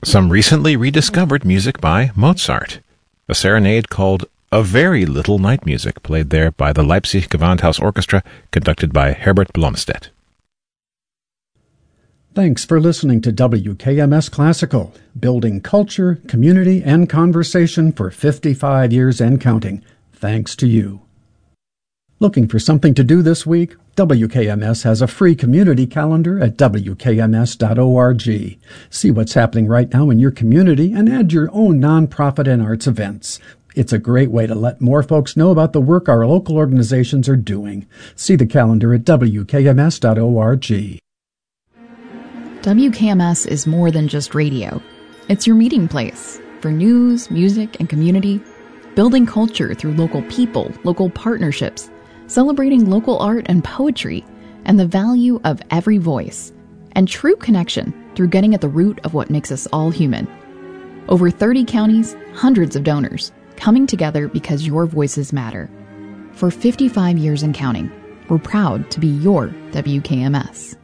Some recently rediscovered music by Mozart. A serenade called A Very Little Night Music, played there by the Leipzig Gewandhaus Orchestra, conducted by Herbert Blomstedt. Thanks for listening to WKMS Classical, building culture, community, and conversation for 55 years and counting. Thanks to you. Looking for something to do this week? WKMS has a free community calendar at WKMS.org. See what's happening right now in your community and add your own nonprofit and arts events. It's a great way to let more folks know about the work our local organizations are doing. See the calendar at WKMS.org. WKMS is more than just radio. It's your meeting place for news, music, and community, building culture through local people, local partnerships, celebrating local art and poetry, and the value of every voice, and true connection through getting at the root of what makes us all human. Over 30 counties, hundreds of donors, coming together because your voices matter. For 55 years and counting, we're proud to be your WKMS.